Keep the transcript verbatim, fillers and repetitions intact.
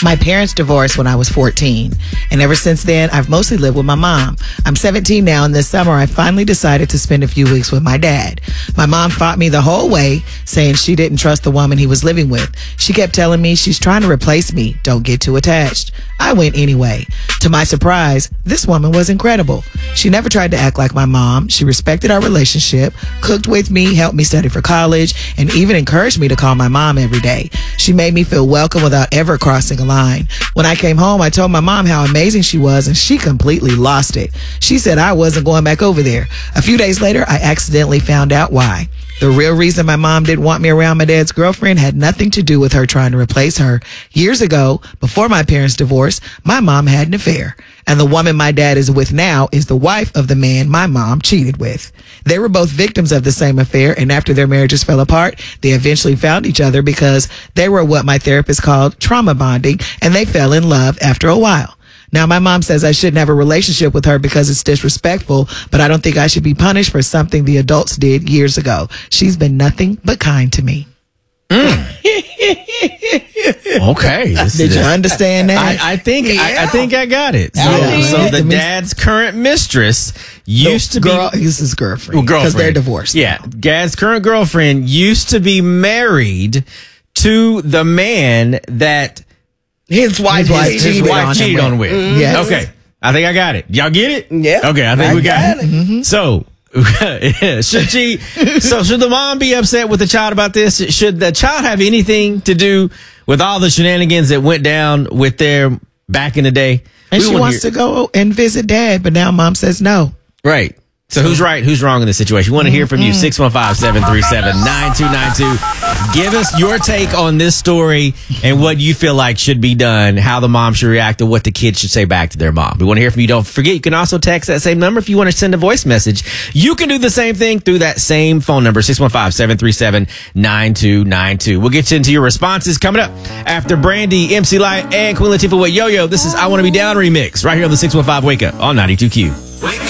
My parents divorced when I was fourteen, and ever since then, I've mostly lived with my mom. I'm seventeen now, and this summer, I finally decided to spend a few weeks with my dad. My mom fought me the whole way, saying she didn't trust the woman he was living with. She kept telling me she's trying to replace me. Don't get too attached. I went anyway. To my surprise, this woman was incredible. She never tried to act like my mom. She respected our relationship, cooked with me, helped me study for college, and even encouraged me to call my mom every day. She made me feel welcome without ever crossing a line. When I came home, I told my mom how amazing she was, and she completely lost it. She said I wasn't going back over there. A few days later, I accidentally found out why. The real reason my mom didn't want me around my dad's girlfriend had nothing to do with her trying to replace her. Years ago, before my parents divorced, my mom had an affair. And the woman my dad is with now is the wife of the man my mom cheated with. They were both victims of the same affair, and after their marriages fell apart, they eventually found each other because they were what my therapist called trauma bonding, and they fell in love after a while. Now, my mom says I shouldn't have a relationship with her because it's disrespectful, but I don't think I should be punished for something the adults did years ago. She's been nothing but kind to me. Mm. Okay. This Did is, you understand that? I, I think yeah. I, I think I got it. So, Yeah. so the To me- dad's current mistress used No, to girl, be he's his girlfriend. well, girlfriend Because they're divorced. Yeah, dad's current girlfriend used to be married to the man that His wife, his wife, cheated, his wife on cheated him on with. Mm-hmm. Yes. Okay, I think I got it. Y'all get it? Yeah. Okay, I think I we got, got it. it. Mm-hmm. So. should she so should the mom be upset with the child about this? Should the child have anything to do with all the shenanigans that went down with their back in the day? And We she wanna wants hear- to go and visit dad, but now mom says no. Right. So who's right, who's wrong in this situation? We want to hear from you. six one five, seven three seven, nine two nine two. Give us your take on this story and what you feel like should be done, how the mom should react, or what the kids should say back to their mom. We want to hear from you. Don't forget, you can also text that same number if you want to send a voice message. You can do the same thing through that same phone number, six one five, seven three seven, nine two nine two. We'll get you into your responses coming up after Brandy, M C Light, and Queen Latifah with Yo-Yo. This is I Want to Be Down remix right here on the six one five Wake Up on ninety-two Q. Wake